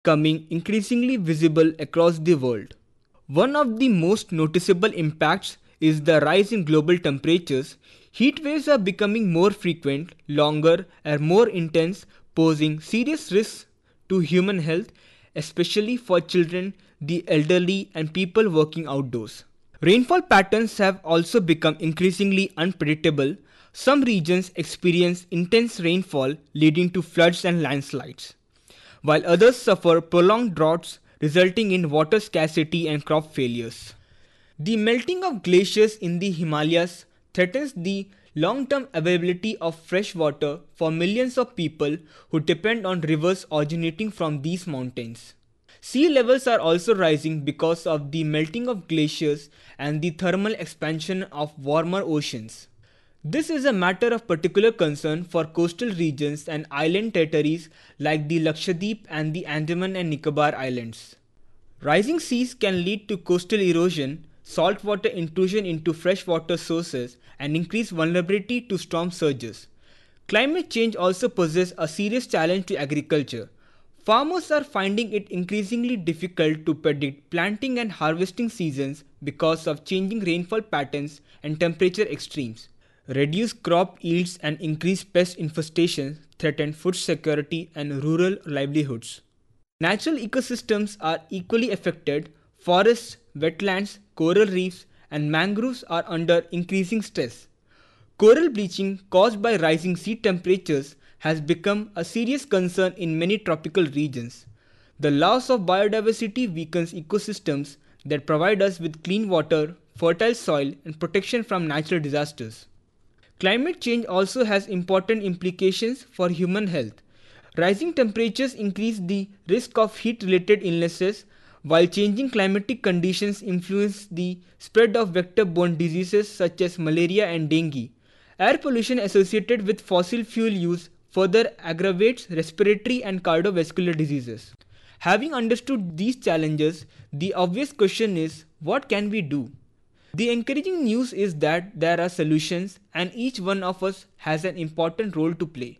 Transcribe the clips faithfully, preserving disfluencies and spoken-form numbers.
becoming increasingly visible across the world. One of the most noticeable impacts is the rise in global temperatures. Heat waves are becoming more frequent, longer, and more intense, posing serious risks to human health, especially for children, the elderly, and people working outdoors. Rainfall patterns have also become increasingly unpredictable. Some regions experience intense rainfall leading to floods and landslides, while others suffer prolonged droughts resulting in water scarcity and crop failures. The melting of glaciers in the Himalayas threatens the long-term availability of fresh water for millions of people who depend on rivers originating from these mountains. Sea levels are also rising because of the melting of glaciers and the thermal expansion of warmer oceans. This is a matter of particular concern for coastal regions and island territories like the Lakshadweep and the Andaman and Nicobar Islands. Rising seas can lead to coastal erosion, saltwater intrusion into freshwater sources, and increased vulnerability to storm surges. Climate change also poses a serious challenge to agriculture. Farmers are finding it increasingly difficult to predict planting and harvesting seasons because of changing rainfall patterns and temperature extremes. Reduced crop yields and increased pest infestation threaten food security and rural livelihoods. Natural ecosystems are equally affected. Forests, wetlands, coral reefs, and mangroves are under increasing stress. Coral bleaching caused by rising sea temperatures has become a serious concern in many tropical regions. The loss of biodiversity weakens ecosystems that provide us with clean water, fertile soil, and protection from natural disasters. Climate change also has important implications for human health. Rising temperatures increase the risk of heat-related illnesses, while changing climatic conditions influence the spread of vector-borne diseases such as malaria and dengue. Air pollution associated with fossil fuel use further aggravates respiratory and cardiovascular diseases. Having understood these challenges, the obvious question is, what can we do? The encouraging news is that there are solutions and each one of us has an important role to play.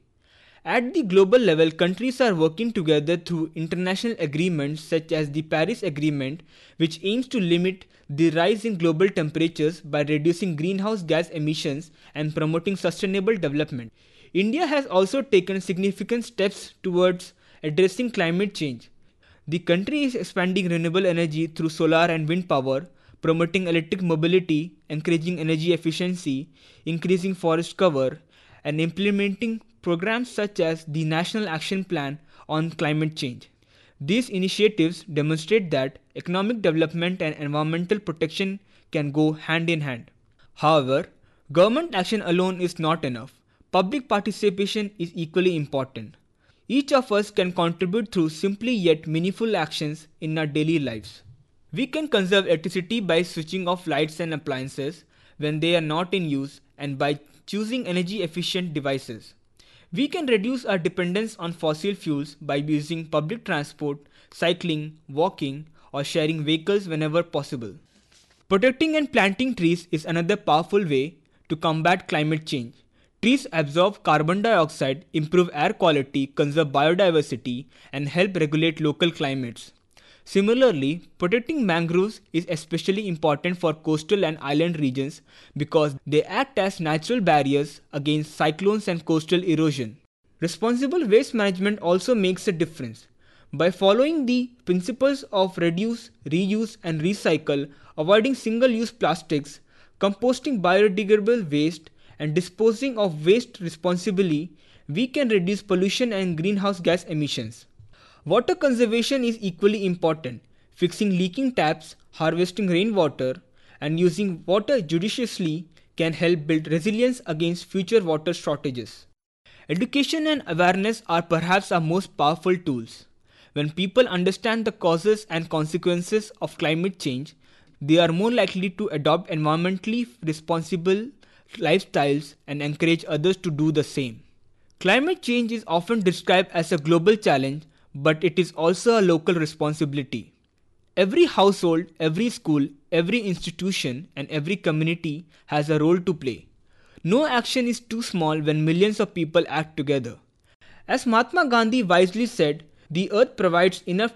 At the global level, countries are working together through international agreements such as the Paris Agreement, which aims to limit the rise in global temperatures by reducing greenhouse gas emissions and promoting sustainable development. India has also taken significant steps towards addressing climate change. The country is expanding renewable energy through solar and wind power, promoting electric mobility, encouraging energy efficiency, increasing forest cover, and implementing programs such as the National Action Plan on Climate Change. These initiatives demonstrate that economic development and environmental protection can go hand in hand. However, government action alone is not enough. Public participation is equally important. Each of us can contribute through simply yet meaningful actions in our daily lives. We can conserve electricity by switching off lights and appliances when they are not in use and by choosing energy efficient devices. We can reduce our dependence on fossil fuels by using public transport, cycling, walking, or sharing vehicles whenever possible. Protecting and planting trees is another powerful way to combat climate change. Trees absorb carbon dioxide, improve air quality, conserve biodiversity, and help regulate local climates. Similarly, protecting mangroves is especially important for coastal and island regions because they act as natural barriers against cyclones and coastal erosion. Responsible waste management also makes a difference. By following the principles of reduce, reuse, and recycle, avoiding single-use plastics, composting biodegradable waste, and disposing of waste responsibly, we can reduce pollution and greenhouse gas emissions. Water conservation is equally important. Fixing leaking taps, harvesting rainwater, and using water judiciously can help build resilience against future water shortages. Education and awareness are perhaps our most powerful tools. When people understand the causes and consequences of climate change, they are more likely to adopt environmentally responsible lifestyles and encourage others to do the same. Climate change is often described as a global challenge, but it is also a local responsibility. Every household, every school, every institution, and every community has a role to play. No action is too small when millions of people act together. As Mahatma Gandhi wisely said, the earth provides enough